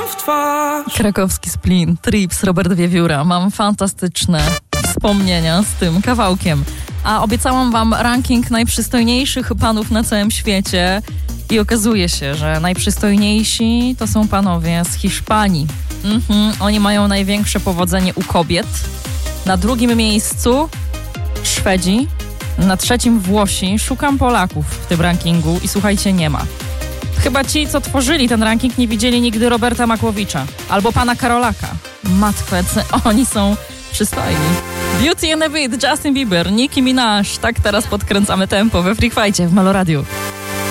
w twarz. Krakowski Splin, Trips, Robert Wiewióra. Mam fantastyczne wspomnienia z tym kawałkiem. A obiecałam wam ranking najprzystojniejszych panów na całym świecie i okazuje się, że najprzystojniejsi to są panowie z Hiszpanii. Oni mają największe powodzenie u kobiet. Na drugim miejscu Szwedzi, na trzecim Włosi. Szukam Polaków w tym rankingu i słuchajcie, nie ma. Chyba ci, co tworzyli ten ranking, nie widzieli nigdy Roberta Makłowicza albo pana Karolaka. Matko, oni są przystojni. Beauty and the Beat, Justin Bieber, Nicki Minaj. Tak teraz podkręcamy tempo we Freak Fight'cie w Meloradiu.